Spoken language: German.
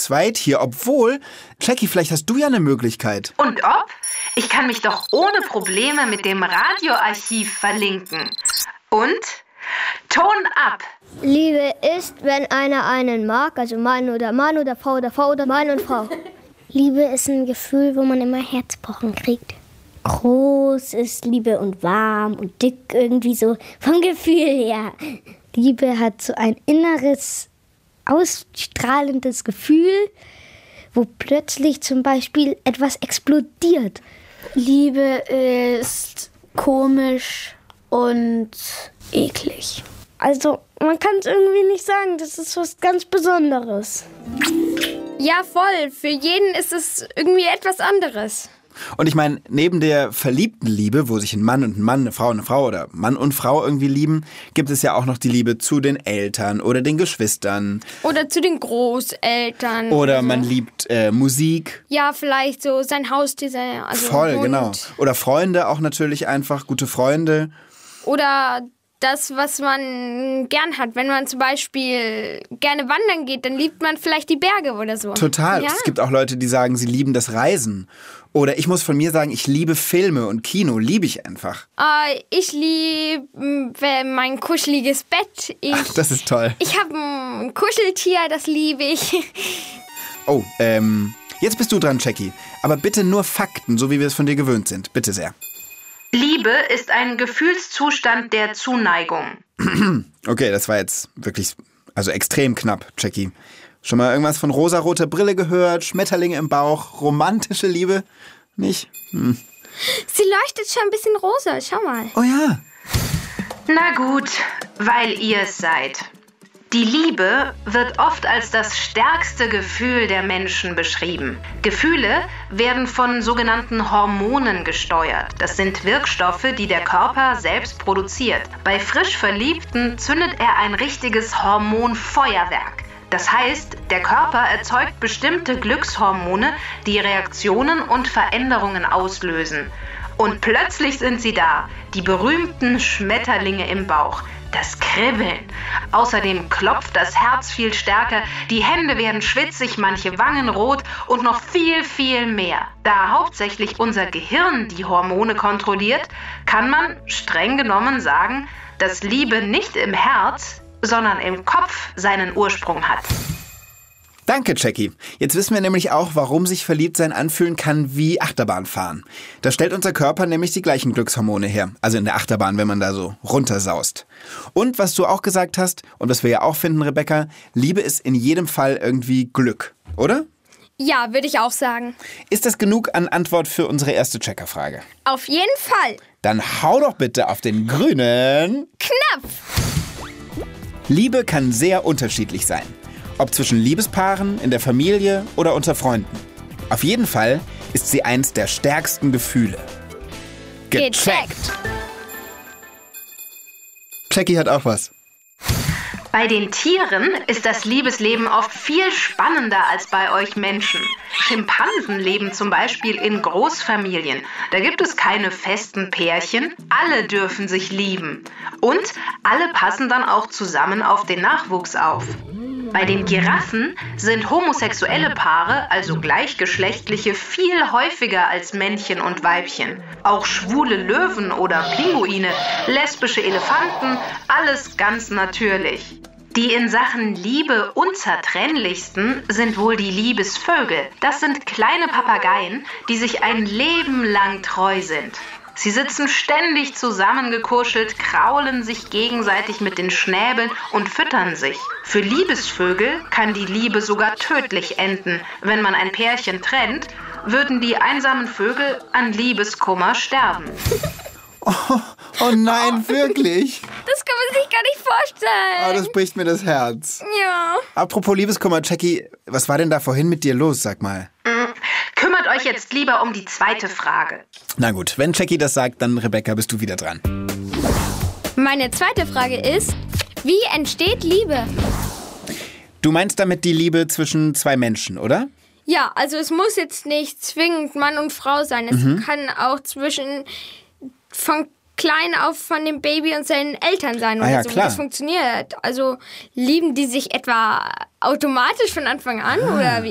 zweit hier, obwohl, Jackie, vielleicht hast du ja eine Möglichkeit. Und ob? Ich kann mich doch ohne Probleme mit dem Radioarchiv verlinken. Und Ton ab. Liebe ist, wenn einer einen mag, also Mann oder Frau oder Frau oder Mann und Frau. Liebe ist ein Gefühl, wo man immer Herzpochen kriegt. Groß ist Liebe und warm und dick irgendwie so vom Gefühl her. Liebe hat so ein inneres, ausstrahlendes Gefühl, wo plötzlich zum Beispiel etwas explodiert. Liebe ist komisch und eklig. Also man kann es irgendwie nicht sagen, das ist was ganz Besonderes. Ja, voll. Für jeden ist es irgendwie etwas anderes. Und ich meine, neben der verliebten Liebe, wo sich ein Mann und ein Mann, eine Frau oder Mann und Frau irgendwie lieben, gibt es ja auch noch die Liebe zu den Eltern oder den Geschwistern. Oder zu den Großeltern. Oder man liebt Musik. Ja, vielleicht so sein Haustier. Also voll, Hund. genau. Oder Freunde auch natürlich einfach, gute Freunde. Oder das, was man gern hat. Wenn man zum Beispiel gerne wandern geht, dann liebt man vielleicht die Berge oder so. Total. Ja? Es gibt auch Leute, die sagen, sie lieben das Reisen. Oder ich muss von mir sagen, ich liebe Filme und Kino, liebe ich einfach. Ich liebe mein kuscheliges Bett. Ach, das ist toll. Ich habe ein Kuscheltier, das liebe ich. Oh, jetzt bist du dran, Jackie. Aber bitte nur Fakten, so wie wir es von dir gewöhnt sind. Bitte sehr. Liebe ist ein Gefühlszustand der Zuneigung. Okay, das war jetzt wirklich, also extrem knapp, Jackie. Schon mal irgendwas von rosaroter Brille gehört, Schmetterlinge im Bauch, romantische Liebe? Nicht? Sie leuchtet schon ein bisschen rosa, schau mal. Oh ja. Na gut, weil ihr es seid. Die Liebe wird oft als das stärkste Gefühl der Menschen beschrieben. Gefühle werden von sogenannten Hormonen gesteuert. Das sind Wirkstoffe, die der Körper selbst produziert. Bei frisch Verliebten zündet er ein richtiges Hormonfeuerwerk. Das heißt, der Körper erzeugt bestimmte Glückshormone, die Reaktionen und Veränderungen auslösen. Und plötzlich sind sie da, die berühmten Schmetterlinge im Bauch. Das Kribbeln. Außerdem klopft das Herz viel stärker, die Hände werden schwitzig, manche Wangen rot und noch viel, viel mehr. Da hauptsächlich unser Gehirn die Hormone kontrolliert, kann man streng genommen sagen, dass Liebe nicht im Herz, sondern im Kopf seinen Ursprung hat. Danke, Jackie. Jetzt wissen wir nämlich auch, warum sich Verliebtsein anfühlen kann wie Achterbahnfahren. Da stellt unser Körper nämlich die gleichen Glückshormone her. Also in der Achterbahn, wenn man da so runtersaust. Und was du auch gesagt hast, und was wir ja auch finden, Rebecca, Liebe ist in jedem Fall irgendwie Glück, oder? Ja, würde ich auch sagen. Ist das genug an Antwort für unsere erste Checkerfrage? Auf jeden Fall. Dann hau doch bitte auf den grünen Knopf. Liebe kann sehr unterschiedlich sein. Ob zwischen Liebespaaren, in der Familie oder unter Freunden. Auf jeden Fall ist sie eins der stärksten Gefühle. Gecheckt! Jackie hat auch was. Bei den Tieren ist das Liebesleben oft viel spannender als bei euch Menschen. Schimpansen leben zum Beispiel in Großfamilien. Da gibt es keine festen Pärchen. Alle dürfen sich lieben. Und alle passen dann auch zusammen auf den Nachwuchs auf. Bei den Giraffen sind homosexuelle Paare, also gleichgeschlechtliche, viel häufiger als Männchen und Weibchen. Auch schwule Löwen oder Pinguine, lesbische Elefanten, alles ganz natürlich. Die in Sachen Liebe unzertrennlichsten sind wohl die Liebesvögel. Das sind kleine Papageien, die sich ein Leben lang treu sind. Sie sitzen ständig zusammengekuschelt, kraulen sich gegenseitig mit den Schnäbeln und füttern sich. Für Liebesvögel kann die Liebe sogar tödlich enden. Wenn man ein Pärchen trennt, würden die einsamen Vögel an Liebeskummer sterben. Oh nein, wirklich? Das kann man sich gar nicht vorstellen. Oh, das bricht mir das Herz. Ja. Apropos Liebeskummer, Jackie, was war denn da vorhin mit dir los, sag mal? Kümmert euch jetzt lieber um die zweite Frage. Na gut, wenn Jackie das sagt, dann Rebecca, bist du wieder dran. Meine zweite Frage ist, wie entsteht Liebe? Du meinst damit die Liebe zwischen zwei Menschen, oder? Ja, also es muss jetzt nicht zwingend Mann und Frau sein. Es kann auch von klein auf von dem Baby und seinen Eltern sein oder ja, so, wie klar. das funktioniert. Also lieben die sich etwa automatisch von Anfang an oder